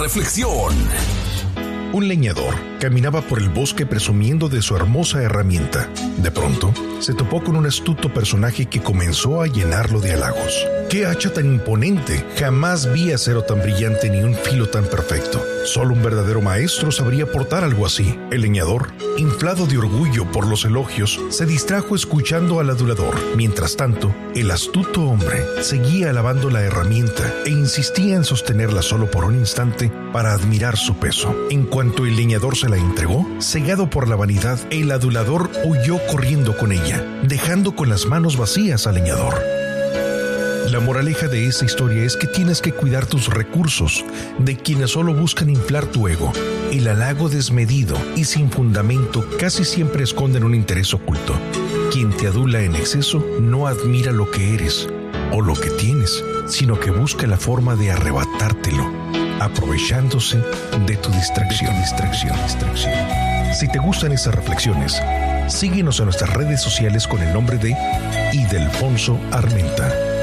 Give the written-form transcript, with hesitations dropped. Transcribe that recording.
Reflexión. Un leñador caminaba por el bosque presumiendo de su hermosa herramienta. De pronto, se topó con un astuto personaje que comenzó a llenarlo de halagos. ¡Qué hacha tan imponente! Jamás vi acero tan brillante ni un filo tan perfecto. Solo un verdadero maestro sabría portar algo así. El leñador, inflado de orgullo por los elogios, se distrajo escuchando al adulador. Mientras tanto, el astuto hombre seguía alabando la herramienta e insistía en sostenerla solo por un instante para admirar su peso. En cuanto el leñador se la entregó, cegado por la vanidad, el adulador huyó corriendo con ella, dejando con las manos vacías al leñador. La moraleja de esta historia es que tienes que cuidar tus recursos de quienes solo buscan inflar tu ego. El halago desmedido y sin fundamento casi siempre esconden un interés oculto. Quien te adula en exceso no admira lo que eres o lo que tienes, sino que busca la forma de arrebatártelo, aprovechándose de tu distracción. Si te gustan estas reflexiones, síguenos en nuestras redes sociales con el nombre de Idelfonso Armenta.